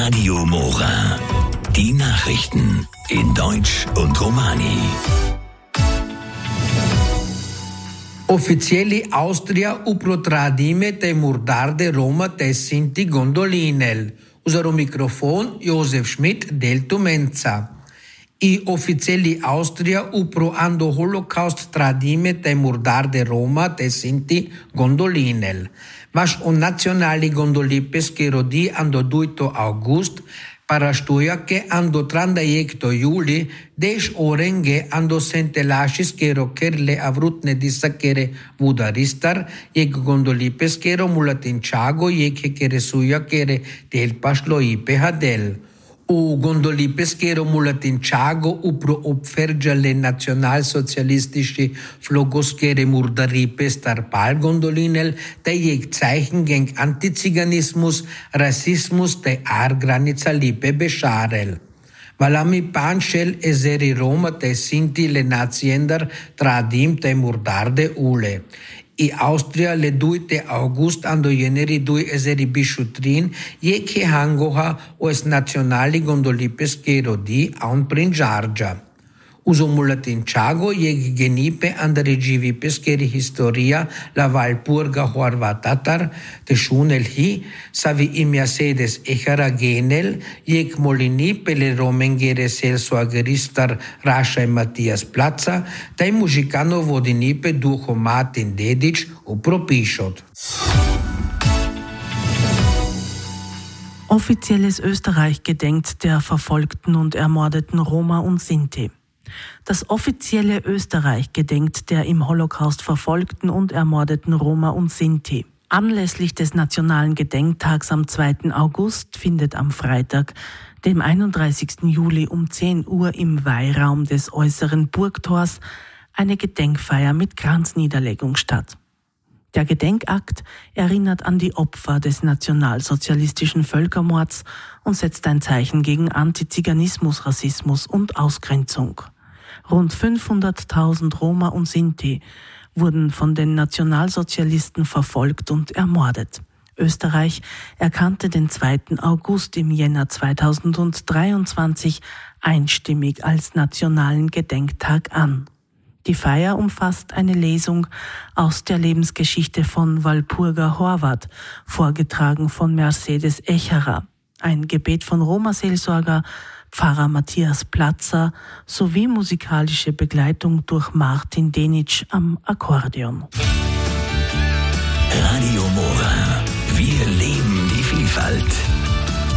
Radio Mora. Die Nachrichten in Deutsch und Romani. Officiali Austria uprotradime te murdarde Roma te sinti gondolinel. Usaro microfon Josef Schmidt del Tumenza. I ufficiali Austria upro ando Holocaust tradime te murdarde Roma te sinti gondolinel. Vaš o nacionali gondoli pescherodi ando 2 august para stojake ando 30 juli, 10 orenge ando sentelašis kero kerle avrutne disakere vudaristar, jek gondoli peskero mulatinčago jek kere suja kere del pašlo ipe hadel. U gondoli peskero mulatinčago upro obferđale nacionalsozialistiši flogoskere murdaripe starpal gondolinel, te jek Zeichen gegen Antiziganismus, Rassismus te argranica lipe bešarel. Valami panšel ezeri Roma te sinti le naziendar tradim te murdarde ule. I Austria le 2 august ando jeneri 2 ezeri bišutrin jeke hangoha oes nacionali gondoli pesquero di aun prinjarja. Uso mulatinčago jek genipe anda regivi pescheri historia la Valpurga horva tatar te šunel hi savi imia sedes echara genel jek molini pele romengere selso ageristar Raša i Matijas Placa taj mužikano vodinipe duho Martin Dedić upropišot. Offizielles Österreich gedenkt der verfolgten und ermordeten Roma und Sinti. Das offizielle Österreich gedenkt der im Holocaust verfolgten und ermordeten Roma und Sinti. Anlässlich des Nationalen Gedenktags am 2. August findet am Freitag, dem 31. Juli um 10 Uhr im Weihraum des äußeren Burgtors eine Gedenkfeier mit Kranzniederlegung statt. Der Gedenkakt erinnert an die Opfer des nationalsozialistischen Völkermords und setzt ein Zeichen gegen Antiziganismus, Rassismus und Ausgrenzung. Rund 500.000 Roma und Sinti wurden von den Nationalsozialisten verfolgt und ermordet. Österreich erkannte den 2. August im Jänner 2023 einstimmig als Nationalen Gedenktag an. Die Feier umfasst eine Lesung aus der Lebensgeschichte von Walpurga Horvath, vorgetragen von Mercedes Echerer, ein Gebet von Roma-Seelsorger Pfarrer Matijas Placa sowie musikalische Begleitung durch Martin Dedić am Akkordeon. Radio Mora. Wir leben die Vielfalt.